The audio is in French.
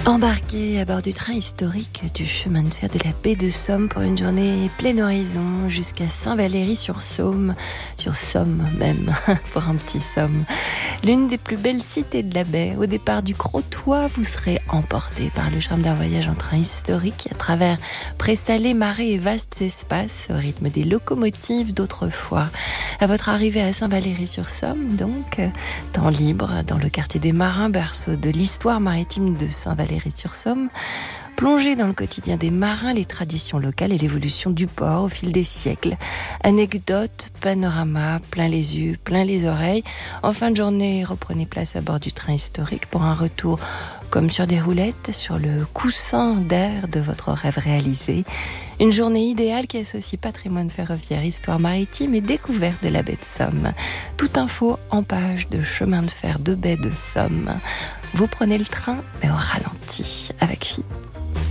Embarquez à bord du train historique du chemin de fer de la baie de Somme pour une journée pleine horizon jusqu'à Saint-Valery-sur-Somme, sur Somme même, pour un petit Somme. L'une des plus belles cités de la baie. Au départ du Crotoy, vous serez emporté par le charme d'un voyage en train historique à travers présalés, marais et vastes espaces au rythme des locomotives d'autrefois. À votre arrivée à Saint-Valery-sur-Somme, donc, temps libre dans le quartier des Marins, berceau de l'histoire maritime de Saint-Valery-sur-Somme, plongez dans le quotidien des marins, les traditions locales et l'évolution du port au fil des siècles. Anecdotes, panoramas, plein les yeux, plein les oreilles. En fin de journée, reprenez place à bord du train historique pour un retour comme sur des roulettes, sur le coussin d'air de votre rêve réalisé. Une journée idéale qui associe patrimoine ferroviaire, histoire maritime et découverte de la baie de Somme. Toute info en page de chemin de fer de baie de Somme. Vous prenez le train, mais au ralenti.